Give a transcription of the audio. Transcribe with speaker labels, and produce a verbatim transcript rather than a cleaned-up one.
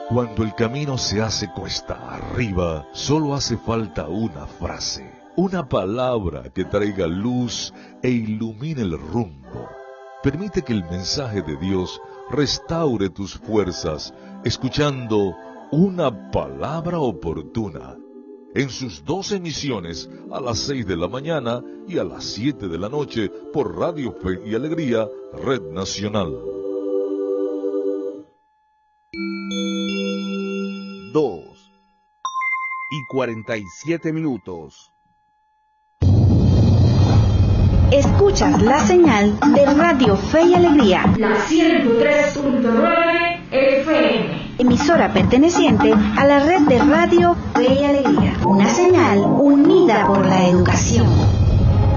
Speaker 1: Cuando el camino se hace cuesta arriba, solo hace falta una frase, una palabra que traiga luz e ilumine el rumbo. Permite que el mensaje de Dios restaure tus fuerzas, escuchando Una Palabra Oportuna, en sus dos emisiones, a las seis de la mañana y a las siete de la noche, por Radio Fe y Alegría, Red Nacional.
Speaker 2: Dos y cuarenta y siete minutos.
Speaker 3: Escuchas la señal de Radio Fe y Alegría,
Speaker 4: la ciento tres punto nueve F M,
Speaker 3: emisora perteneciente a la red de Radio Fe y Alegría, una señal unida por la educación.